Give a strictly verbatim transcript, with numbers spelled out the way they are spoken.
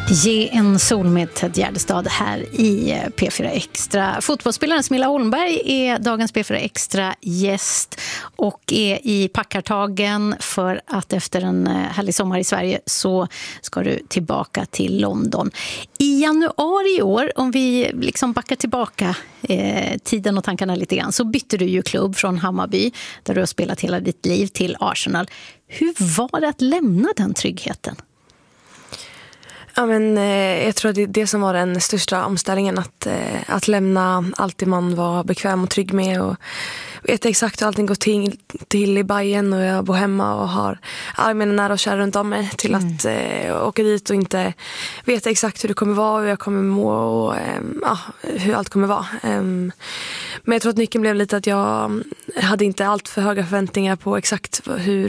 Ge en sol med Ted Gärdestad här i P fyra Extra. Fotbollsspelaren Smilla Holmberg är dagens P fyra Extra gäst och är i packartagen för att efter en härlig sommar i Sverige så ska du tillbaka till London. I januari i år, om vi liksom backar tillbaka eh, tiden och tankarna lite grann, så bytte du ju klubb från Hammarby där du har spelat hela ditt liv till Arsenal. Hur var det att lämna den tryggheten? Ja, men, eh, jag tror att det är det som var den största omställningen, att, eh, att lämna allt det man var bekväm och trygg med och vet exakt hur allting går till, till i Bayern, och jag bor hemma och har alla mina nära och kära runt om mig, till mm. att eh, åka dit och inte veta exakt hur det kommer vara, hur jag kommer må och eh, ja, hur allt kommer vara. Eh, men jag tror att nyckeln blev lite att jag hade inte allt för höga förväntningar på exakt hur